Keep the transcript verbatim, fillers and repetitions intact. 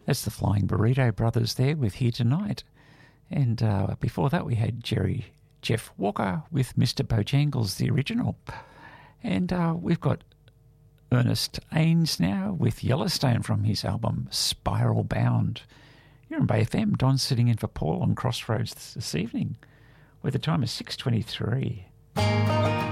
That's the Flying Burrito Brothers there with Here Tonight. And uh, before that we had Jerry Jeff Walker with Mister Bojangles, the original. And uh, we've got Ernest Ains now with Yellowstone from his album Spiral Bound. You're on Bay F M. Don's sitting in for Paul on Crossroads this evening, where the time is six twenty-three.